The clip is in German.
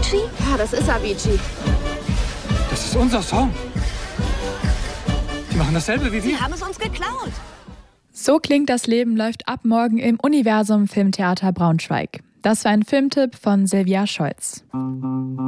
Avicii? Ja, das ist Avicii. Das ist unser Song. Die machen dasselbe wie wir. Sie haben es uns geklaut. So klingt das Leben läuft ab morgen im Universum Filmtheater Braunschweig. Das war ein Filmtipp von Silvia Scholz.